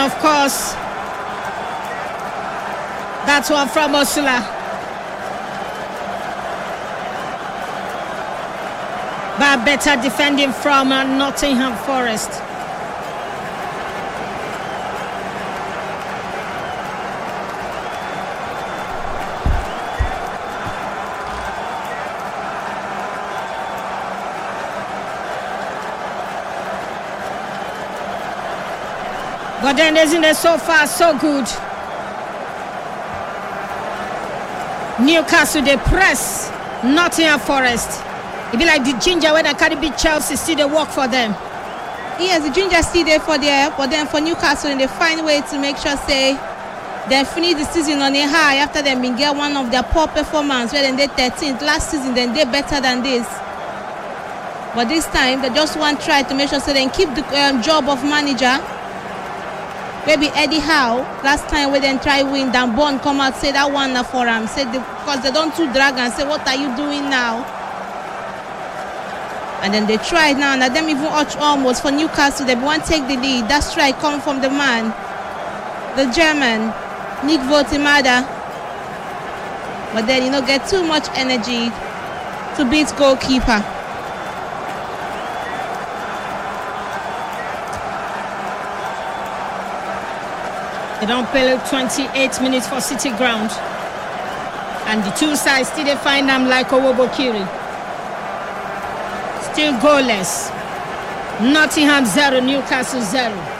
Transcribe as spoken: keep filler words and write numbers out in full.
of course, that's one from Osula. But better defending from uh, Nottingham Forest. But then isn't it so far so good? Newcastle, they press Nottingham Forest. It be like the ginger when I carry beat Chelsea, still they work for them. Yes, the ginger still there for there, but then for Newcastle, and they find way to make sure say they finish the season on a high after they been get one of their poor performance where then they thirteenth last season, then they better than this. But this time they just want to try to make sure so they keep the um, job of manager. Maybe Eddie Howe last time we then try win, Dan Bond come out say that one for him, say the, because they don't too drag and say what are you doing now? And then they tried now, and them even watch almost for Newcastle. They want to take the lead. That strike come from the man, the German, Nick Votimada. But then you know get too much energy to beat goalkeeper. They don't play twenty-eight minutes for City Ground. And the two sides still they find them like Owobokiri. Still goalless. Nottingham zero, Newcastle zero.